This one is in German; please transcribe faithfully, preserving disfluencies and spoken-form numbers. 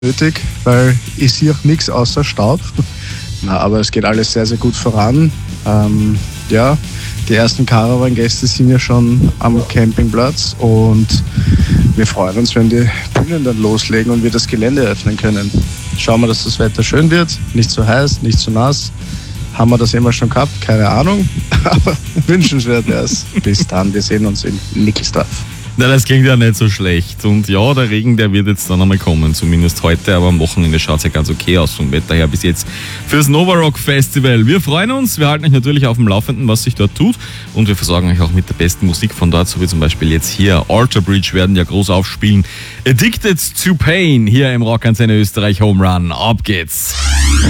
nötig, weil ich sehe auch nichts außer Staub. Na, aber es geht alles sehr, sehr gut voran. Ähm, ja, die ersten Caravan-Gäste sind ja schon am Campingplatz und wir freuen uns, wenn die Bühnen dann loslegen und wir das Gelände öffnen können. Schauen wir, dass das Wetter schön wird, nicht zu heiß, nicht zu nass. Haben wir das immer schon gehabt? Keine Ahnung, aber wünschenswert wäre es. Bis dann, wir sehen uns in Nickelsdorf. Na, das klingt ja nicht so schlecht. Und ja, der Regen, der wird jetzt dann einmal kommen, zumindest heute, aber am Wochenende schaut es ja ganz okay aus vom Wetter her bis jetzt fürs Nova Rock Festival. Wir freuen uns, wir halten euch natürlich auf dem Laufenden, was sich dort tut, und wir versorgen euch auch mit der besten Musik von dort, so wie zum Beispiel jetzt hier Alter Bridge werden ja groß aufspielen. Addicted to Pain hier im Rockantenne Österreich Home Run. Ab geht's!